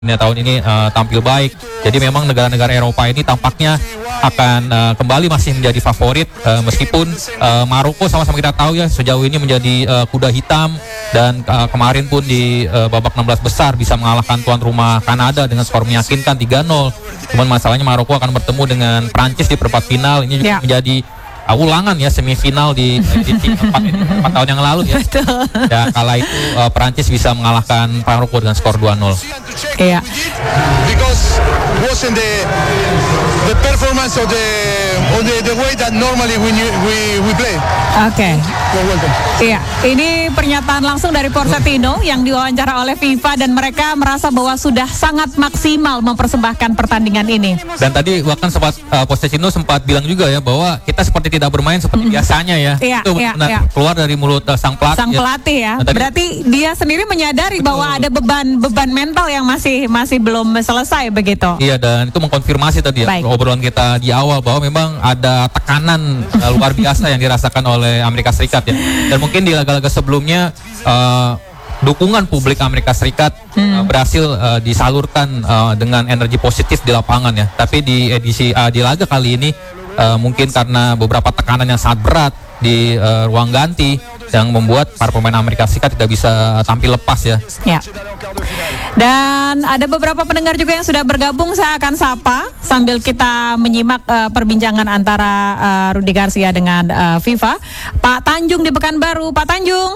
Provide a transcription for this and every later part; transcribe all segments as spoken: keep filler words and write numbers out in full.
tahun ini uh, tampil baik. Jadi memang negara-negara Eropa ini tampaknya akan uh, kembali masih menjadi favorit uh, meskipun uh, Maroko sama-sama kita tahu ya sejauh ini menjadi uh, kuda hitam dan uh, kemarin pun di uh, babak enam belas besar bisa mengalahkan tuan rumah Kanada dengan skor meyakinkan tiga nol. Cuman masalahnya Maroko akan bertemu dengan Prancis di perempat final. Ini juga ya. menjadi Uh, ulangan ya semifinal di edisi empat tahun yang lalu ya. Betul. Ya kala itu uh, Prancis bisa mengalahkan Maroko dengan skor dua nol. Iya. Because wasn't the the performance of the of the, the way that normally we we we play. Oke. Okay. Iya, ini pernyataan langsung dari Pochettino yang diwawancara oleh FIFA dan mereka merasa bahwa sudah sangat maksimal mempersembahkan pertandingan ini. Dan tadi bahkan sempat uh, Pochettino sempat bilang juga ya bahwa kita seperti tidak bermain seperti mm-hmm. biasanya ya. Iya, itu iya, benar iya. keluar dari mulut uh, sang pelatih. Sang pelatih ya. ya. Berarti dia sendiri menyadari betul. bahwa ada beban beban mental yang masih masih belum selesai begitu. Iya, dan itu mengkonfirmasi tadi ya obrolan kita di awal bahwa memang ada tekanan uh, luar biasa yang dirasakan oleh Amerika Serikat ya. Dan mungkin di laga-laga sebelumnya uh, dukungan publik Amerika Serikat hmm. uh, berhasil uh, disalurkan uh, dengan energi positif di lapangan ya. Tapi di edisi uh, di laga kali ini uh, mungkin karena beberapa tekanan yang sangat berat di uh, ruang ganti yang membuat para pemain Amerika Serikat tidak bisa tampil lepas ya. Ya. Dan ada beberapa pendengar juga yang sudah bergabung, saya akan sapa sambil kita menyimak uh, perbincangan antara uh, Rudi Garcia dengan uh, FIFA. Pak Tanjung di Pekanbaru, Pak Tanjung.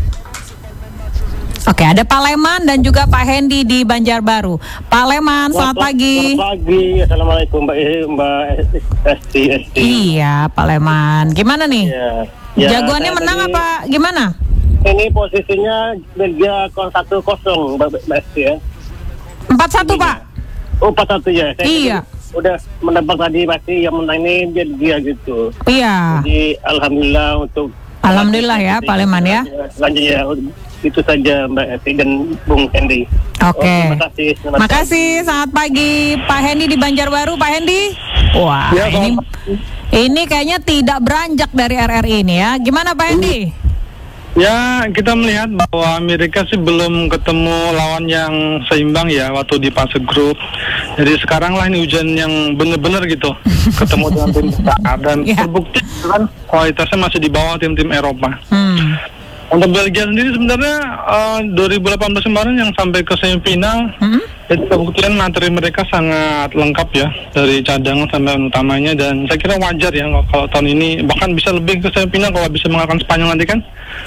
Oke, ada Pak Leman dan juga Pak Hendy di Banjarbaru. Pak Leman, selamat pagi. Selamat pagi, assalamualaikum Mbak Mbak Esti. Iya, Pak Leman. Gimana nih? Ya, ya, jagoannya menang tadi, apa gimana? Ini posisinya Belgia satu kosong Mbak Esti ya. Empat satu Pak. Oh empat satu ya. Saya iya. Udah menebak tadi pasti yang menang ini Belgia gitu. Iya. Jadi alhamdulillah untuk. Alhamdulillah ya Pak Leman ya. Selanjutnya itu saja Mbak Esti dan Bung Hendy. Oke. Okay. Oh, terima kasih. Terima kasih. Selamat pagi Pak Hendy di Banjarbaru. Pak Hendy. Wah ya, ini ini kayaknya tidak beranjak dari R R I ini ya. Gimana Pak Hendy? Ya, kita melihat bahwa Amerika sih belum ketemu lawan yang seimbang ya waktu di fase grup. Jadi sekarang lah ini ujian yang benar-benar gitu ketemu dengan tim besar dan yeah. terbukti kan kualitasnya masih di bawah tim-tim Eropa. Hmm. Untuk Belgia sendiri sebenarnya uh, dua ribu delapan belas kemarin yang sampai ke semifinal, hmm? itu kebuktian materi mereka sangat lengkap ya dari cadangan sampai utamanya dan saya kira wajar ya kalau tahun ini bahkan bisa lebih ke semifinal kalau bisa mengalahkan Spanyol nanti kan.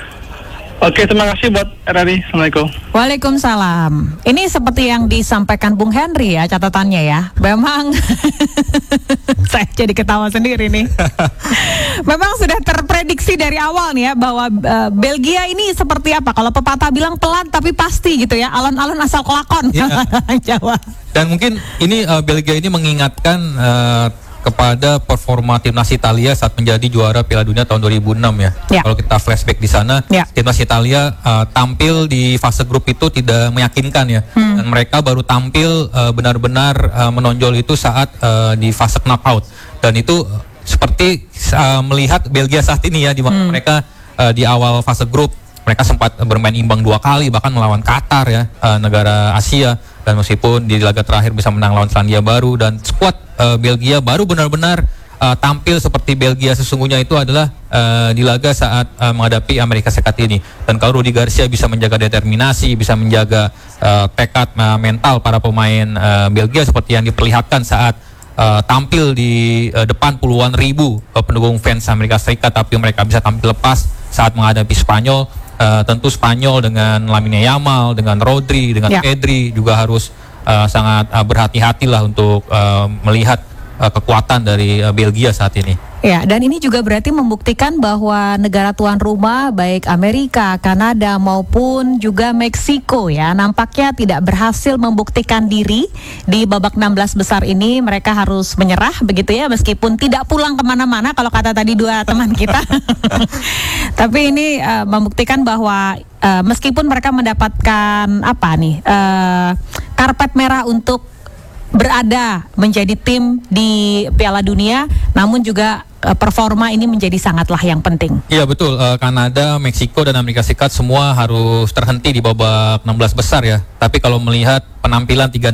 Oke, terima kasih buat R R I. Assalamualaikum. Waalaikumsalam. Ini seperti yang disampaikan Bung Henry ya catatannya ya. Memang saya jadi ketawa sendiri nih. Memang sudah terprediksi dari awal nih ya bahwa uh, Belgia ini seperti apa? Kalau pepatah bilang pelan tapi pasti gitu ya. Alon-alon asal kelakon. Ya. Jawa. Dan mungkin ini uh, Belgia ini mengingatkan uh, kepada performa timnas Italia saat menjadi juara Piala Dunia tahun dua ribu enam ya. ya. Kalau kita flashback di sana, ya. timnas Italia uh, tampil di fase grup itu tidak meyakinkan ya. Hmm. Dan mereka baru tampil uh, benar-benar uh, menonjol itu saat uh, di fase knockout. Dan itu uh, seperti uh, melihat Belgia saat ini ya, di mana hmm. mereka uh, di awal fase grup mereka sempat bermain imbang dua kali bahkan melawan Qatar ya, uh, negara Asia. Dan meskipun di laga terakhir bisa menang lawan Selandia Baru dan skuad uh, Belgia baru benar-benar uh, tampil seperti Belgia sesungguhnya itu adalah uh, di laga saat uh, menghadapi Amerika Serikat ini. Dan kalau Rudi Garcia bisa menjaga determinasi, bisa menjaga uh, tekad uh, mental para pemain uh, Belgia seperti yang diperlihatkan saat uh, tampil di uh, depan puluhan ribu uh, pendukung fans Amerika Serikat, tapi mereka bisa tampil lepas saat menghadapi Spanyol. Uh, tentu Spanyol dengan Lamine Yamal, dengan Rodri, dengan ya. Pedri juga harus uh, sangat uh, berhati-hatilah untuk uh, melihat uh, kekuatan dari uh, Belgia saat ini. Ya, dan ini juga berarti membuktikan bahwa negara tuan rumah baik Amerika, Kanada maupun juga Meksiko ya nampaknya tidak berhasil membuktikan diri di babak enam belas besar ini. Mereka harus menyerah begitu ya meskipun tidak pulang kemana-mana kalau kata tadi dua teman kita. Tapi ini uh, membuktikan bahwa uh, meskipun mereka mendapatkan apa nih uh, karpet merah untuk berada menjadi tim di Piala Dunia, namun juga uh, performa ini menjadi sangatlah yang penting. Iya betul, uh, Kanada, Meksiko dan Amerika Serikat semua harus terhenti di babak enam belas besar ya. Tapi kalau melihat penampilan tiga